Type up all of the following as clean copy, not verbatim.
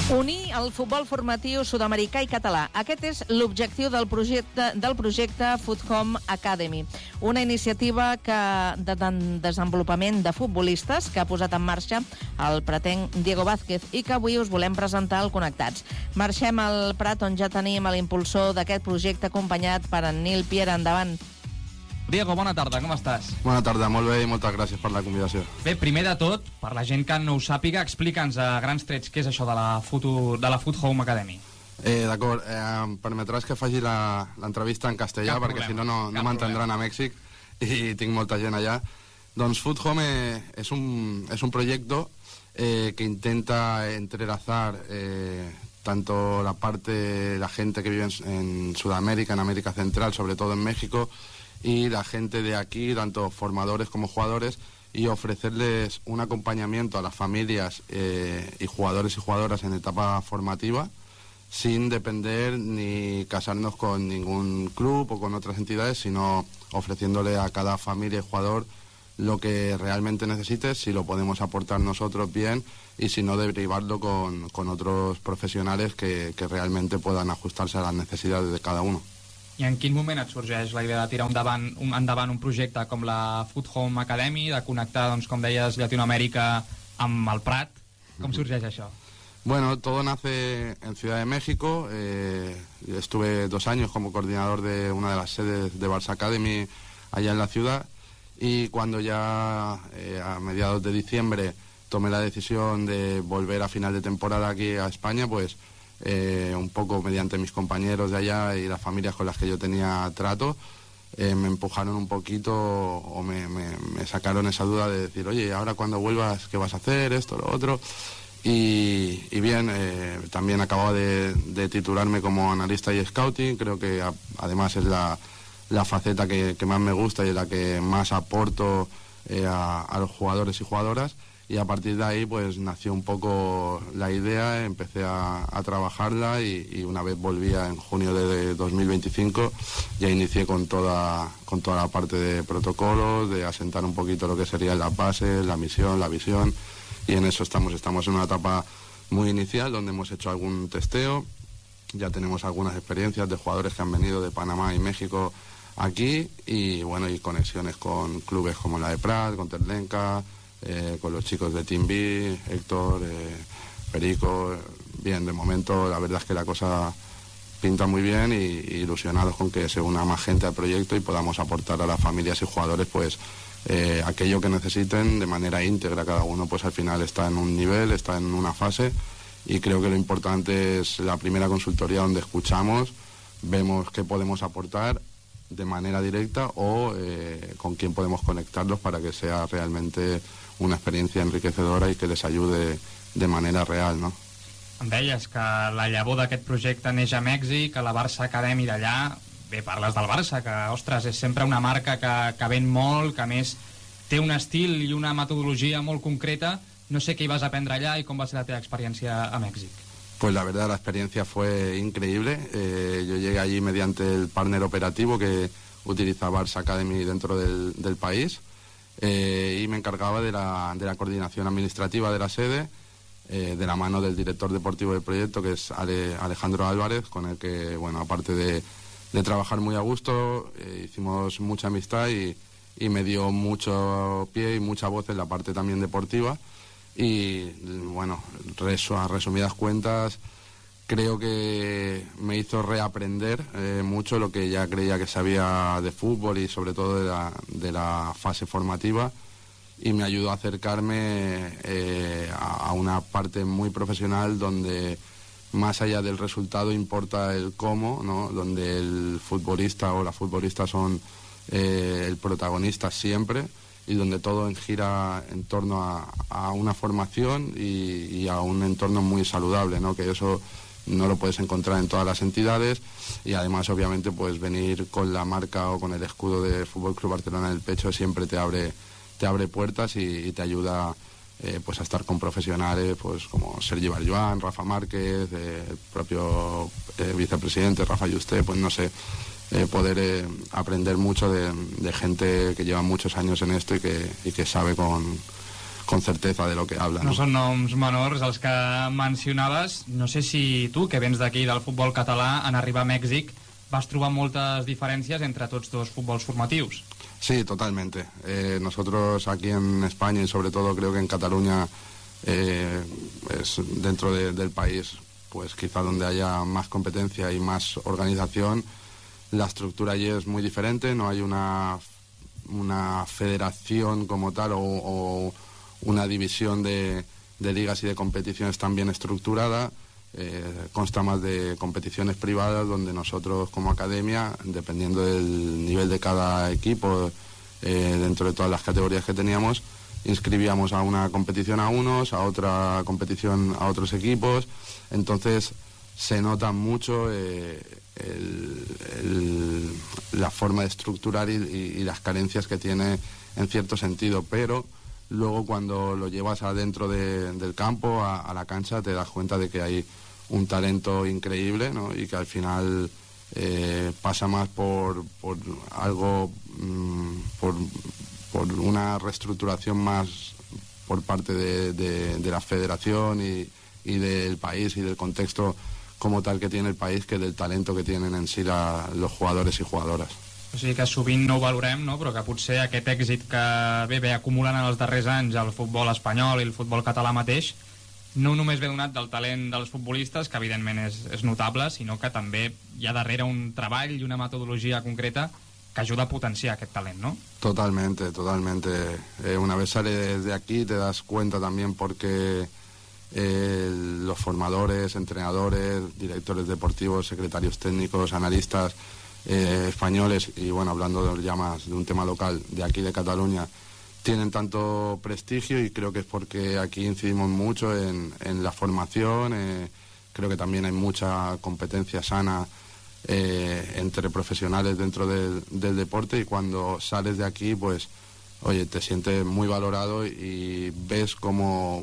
Unir el futbol formatiu sud-americà i català. Aquest és l'objectiu del projecte Foot Home Academy, una iniciativa de desenvolupament de futbolistes que ha posat en marxa el pretenc Diego Vázquez i que avui us volem presentar al Connectats. Marxem al Prat, on ja tenim l'impulsor d'aquest projecte, acompanyat per en Nil Piera. Endavant. Diego, bona tarda, com estàs? Bona tarda, molt bé i moltes gràcies per la convidació. Bé, primer de tot, per la gent que no ho sàpiga, explica'ns a grans trets què és això de la Foot Home Academy. D'acord, em permetràs que faci l'entrevista en castellà, perquè si no m'entendran a Mèxic i tinc molta gent allà. Doncs Foot Home es un proyecto que intenta entrelazar tanto la gente que vive en Sudamérica, en América Central, sobre todo en México, y la gente de aquí, tanto formadores como jugadores, y ofrecerles un acompañamiento a las familias y jugadores y jugadoras en etapa formativa, sin depender ni casarnos con ningún club o con otras entidades, sino ofreciéndole a cada familia y jugador lo que realmente necesite, si lo podemos aportar nosotros bien, y si no, derivarlo con otros profesionales que realmente puedan ajustarse a las necesidades de cada uno. I en quin moment et sorgeix la idea de tirar endavant un projecte com la Foot Home Academy, de connectar, doncs, com deies, Llatinoamèrica amb el Prat? Com sorgeix això? Bueno, todo nace en Ciudad de México. Estuve 2 años como coordinador de una de las sedes de Barça Academy allá en la ciudad, y cuando ya a mediados de diciembre tomé la decisión de volver a final de temporada aquí a España, pues un poco mediante mis compañeros de allá y las familias con las que yo tenía trato, me empujaron un poquito o me sacaron esa duda de decir, oye, ahora cuando vuelvas, ¿qué vas a hacer? Esto, lo otro. Y bien, también acabo de titularme como analista y scouting. Creo que además es la faceta que más me gusta y en la que más aporto a los jugadores y jugadoras. Y a partir de ahí pues nació un poco la idea, empecé a trabajarla y una vez volvía en junio de 2025 ya inicié con toda la parte de protocolos, de asentar un poquito lo que serían las bases, la misión, la visión, y en eso estamos en una etapa muy inicial donde hemos hecho algún testeo, ya tenemos algunas experiencias de jugadores que han venido de Panamá y México aquí, y bueno, y conexiones con clubes como la de Prat, con Terlenca, con los chicos de Team B, Héctor, Perico. Bien, de momento la verdad es que la cosa pinta muy bien, y ilusionados con que se una más gente al proyecto y podamos aportar a las familias y jugadores pues aquello que necesiten de manera íntegra. Cada uno pues al final está en un nivel, está en una fase, y creo que lo importante es la primera consultoría donde escuchamos, vemos qué podemos aportar de manera directa o con quién podemos conectarlos para que sea realmente una experiencia enriquecedora y que les ayude de manera real, no? Em deies que la llavor d'aquest projecte neix a Mèxic, a la Barça Academy d'allà. Bé, parles del Barça, que, ostres, és sempre una marca que ven molt, que a més té un estil i una metodologia molt concreta. No sé què hi vas aprendre allà i com va ser la teva experiència a Mèxic. Pues la verdad la experiencia fue increíble. Yo llegué allí mediante el partner operativo que utiliza Barça Academy dentro del país, y me encargaba de la coordinación administrativa de la sede, de la mano del director deportivo del proyecto, que es Alejandro Álvarez, con el que, bueno, aparte de trabajar muy a gusto, hicimos mucha amistad y me dio mucho pie y mucha voz en la parte también deportiva. Y bueno, a resumidas cuentas, creo que me hizo reaprender mucho lo que ya creía que sabía de fútbol y sobre todo de la fase formativa, y me ayudó a acercarme a una parte muy profesional donde más allá del resultado importa el cómo, ¿no? Donde el futbolista o la futbolista son el protagonista siempre, y donde todo gira en torno a una formación y a un entorno muy saludable, ¿no? Que eso no lo puedes encontrar en todas las entidades, y además obviamente pues venir con la marca o con el escudo de Fútbol Club Barcelona en el pecho siempre te abre puertas y te ayuda pues a estar con profesionales pues como Sergi Barjuan, Rafa Márquez, el propio vicepresidente Rafa Yuste, pues no sé, poder aprender mucho de gente que lleva muchos años en esto y que sabe con certeza de lo que habla. No són noms menors els que mencionaves. No sé si tu, que vens d'aquí del futbol català, en arribar a Mèxic vas trobar moltes diferències entre tots dos futbols formatius. Sí, totalmente. Nosotros aquí en España y sobre todo creo que en Cataluña es dentro del país, pues quizá donde haya más competencia y más organización. La estructura allí es muy diferente, no hay una federación como tal o una división de ligas y de competiciones tan bien estructurada. Consta más de competiciones privadas donde nosotros como academia, dependiendo del nivel de cada equipo, dentro de todas las categorías que teníamos, inscribíamos a una competición a unos, a otra competición a otros equipos. Entonces se nota mucho la forma de estructurar y las carencias que tiene en cierto sentido, pero luego cuando lo llevas adentro del campo, a la cancha, te das cuenta de que hay un talento increíble, ¿no? Y que al final pasa más por algo, por una reestructuración más por parte de la federación y del país y del contexto como tal que tiene el país, que del talento que tienen en sí los jugadores y jugadoras. O sigui que sovint no ho valorem, no? Però que potser aquest èxit que ve acumulant en els darrers anys el futbol espanyol i el futbol català mateix no només ve donat del talent dels futbolistes, que evidentment és notable, sinó que també hi ha darrere un treball i una metodologia concreta que ajuda a potenciar aquest talent, ¿no? Totalmente, totalmente. Una vez sales de aquí te das cuenta también porque los formadores, entrenadores, directores deportivos, secretarios técnicos, analistas españoles, y bueno, hablando ya más de un tema local de aquí de Cataluña, tienen tanto prestigio, y creo que es porque aquí incidimos mucho en la formación. Creo que también hay mucha competencia sana entre profesionales dentro del deporte, y cuando sales de aquí, pues oye, te sientes muy valorado y ves como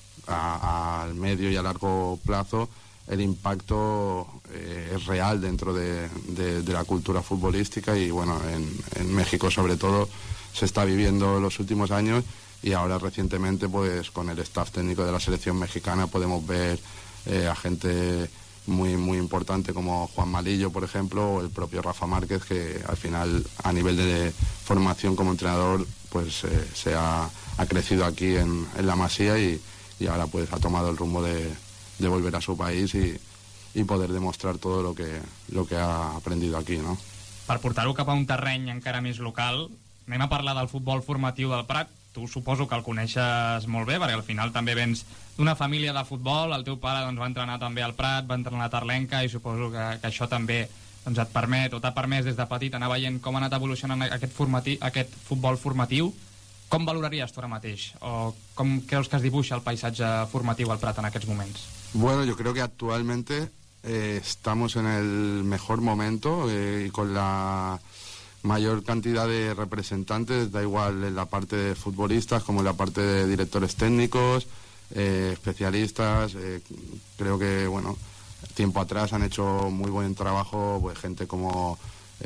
al medio y a largo plazo el impacto es real dentro de la cultura futbolística. Y bueno, en México sobre todo se está viviendo los últimos años, y ahora recientemente pues con el staff técnico de la selección mexicana podemos ver a gente muy muy importante como Juan Malillo, por ejemplo, o el propio Rafa Márquez, que al final a nivel de formación como entrenador pues se ha crecido aquí en la Masía, y ahora pues ha tomado el rumbo de volver a su país y poder demostrar todo lo que ha aprendido aquí, ¿no? Per portar-ho cap a un terreny encara més local, anem a parlar del futbol formatiu del Prat. Tu suposo que el coneixes molt bé, perquè al final també vens d'una família de futbol, el teu pare doncs, va entrenar també al Prat, va entrenar a Tarlenca, i suposo que això també doncs, et permet, o t'ha permès des de petit anar veient com ha anat evolucionant aquest futbol formatiu. Com valoraries tu ara mateix? O com creus que es dibuixa el paisatge formatiu al Prat en aquests moments? Bueno, yo creo que actualmente estamos en el mejor momento y con la mayor cantidad de representantes, da igual en la parte de futbolistas como en la parte de directores técnicos, especialistas. Creo que, bueno, tiempo atrás han hecho muy buen trabajo, pues gente como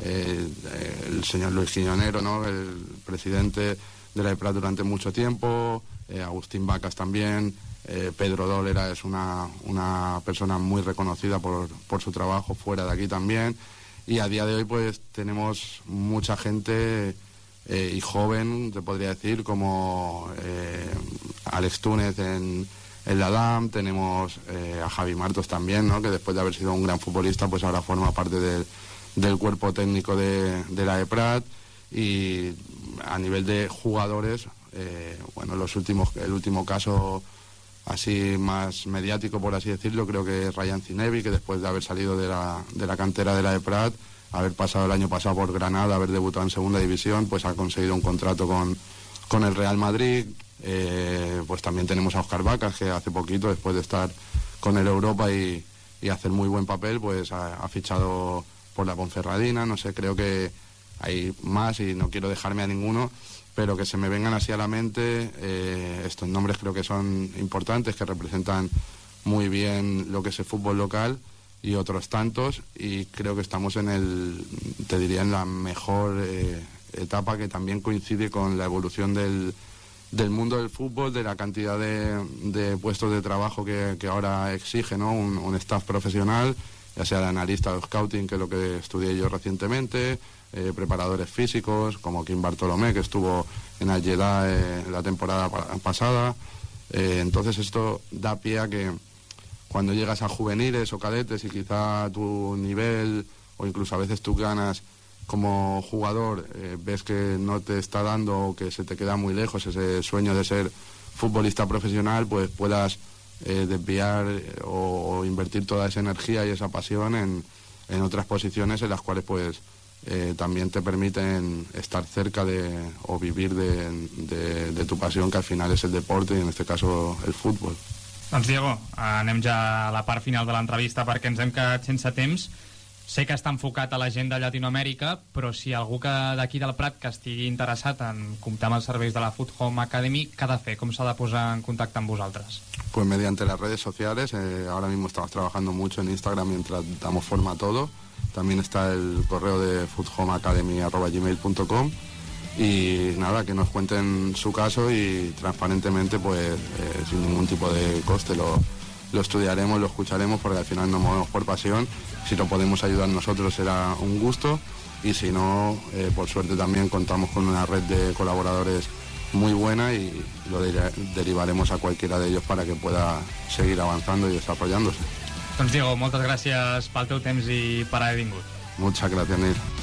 el señor Luis Quiñonero, ¿no? El presidente de la EPRAT durante mucho tiempo, Agustín Vacas también, Pedro Dólera es una persona muy reconocida por su trabajo fuera de aquí también, y a día de hoy pues tenemos mucha gente y joven, te podría decir, como Alex Túnez en la DAM, tenemos a Javi Martos también, ¿no? Que después de haber sido un gran futbolista pues ahora forma parte del cuerpo técnico de la EPRAT. Y a nivel de jugadores, bueno, el último caso así más mediático, por así decirlo, creo que es Ryan Zinebi, que después de haber salido de la cantera de la EPRAT, haber pasado el año pasado por Granada, haber debutado en segunda división, pues ha conseguido un contrato con el Real Madrid. Pues también tenemos a Óscar Vacas, que hace poquito, después de estar con el Europa y hacer muy buen papel, pues ha fichado por la Ponferradina. No sé, creo que hay más y no quiero dejarme a ninguno, pero que se me vengan así a la mente estos nombres creo que son importantes, que representan muy bien lo que es el fútbol local y otros tantos, y creo que estamos te diría en la mejor etapa, que también coincide con la evolución del del mundo del fútbol, de la cantidad de puestos de trabajo que ahora exige, ¿no? Un staff profesional, ya sea de analista o scouting, que es lo que estudié yo recientemente, preparadores físicos, como Kim Bartolomé, que estuvo en Al-Jeddah la temporada pasada. Entonces esto da pie a que cuando llegas a juveniles o cadetes y quizá tu nivel o incluso a veces tus ganas como jugador ves que no te está dando o que se te queda muy lejos ese sueño de ser futbolista profesional, pues puedas desviar o invertir toda esa energía y esa pasión en otras posiciones en las cuales pues también te permiten estar cerca o vivir de tu pasión, que al final es el deporte y en este caso el fútbol. Doncs Diego, anem ja a la part final de l'entrevista perquè ens hem quedat sense temps. Sé que està enfocat a la gent de Llatinoamèrica, però si algú d'aquí del Prat que estigui interessat en comptar amb els serveis de la Foot Home Academy, què ha de fer? Com s'ha de posar en contacte amb vosaltres? Pues mediante las redes sociales. Ahora mismo estamos trabajando mucho en Instagram mientras damos forma a todo. También está el correo de foothomeacademy@gmail.com. Y nada, que nos cuenten su caso y transparentemente, pues sin ningún tipo de coste lo estudiaremos, lo escucharemos, porque al final nos movemos por pasión. Si lo podemos ayudar nosotros será un gusto, y si no, por suerte también contamos con una red de colaboradores muy buena y lo derivaremos a cualquiera de ellos para que pueda seguir avanzando y desarrollándose. Doncs Diego, moltes gràcies pel teu temps i per haver vingut. Muchas gracias, Neil.